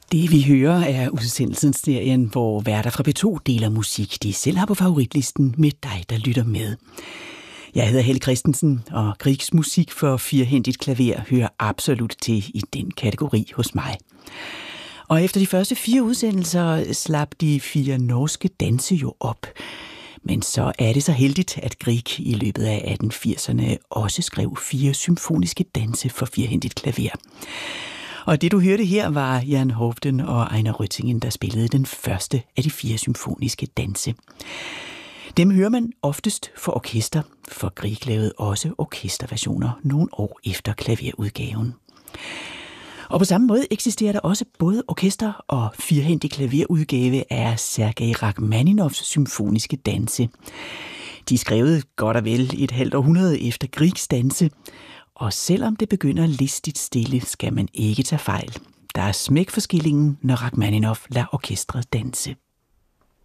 Det vi hører er udsendelsesserien, hvor værter fra P2 deler musik, de selv har på favoritlisten med dig, der lytter med. Jeg hedder Helle Christensen, og Griegs musik for firhændigt klaver hører absolut til i den kategori hos mig. Og efter de første 4 udsendelser slap de 4 norske danse jo op. Men så er det så heldigt, at Grieg i løbet af 1880'erne også skrev 4 symfoniske danse for firhændigt klaver. Og det du hørte her var Jan Hovden og Einar Røttingen, der spillede den første af de 4 symfoniske danse. Dem hører man oftest for orkester, for Grieg lavede også orkesterversioner nogle år efter klaverudgaven. Og på samme måde eksisterer der også både orkester- og firhændig klaverudgave af Sergej Rachmaninovs symfoniske danse. De er skrevet godt og vel et halvt århundrede efter Griegs danse, og selvom det begynder listigt stille, skal man ikke tage fejl. Der er smæk for skillingen, når Rachmaninov lader orkestret danse.